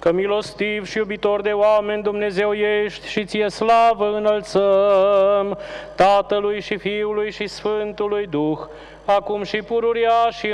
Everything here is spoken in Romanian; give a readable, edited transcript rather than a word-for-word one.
că milostiv și iubitor de oameni Dumnezeu ești și ție slavă înălțăm, Tatălui și Fiului și Sfântului Duh, acum și pururia și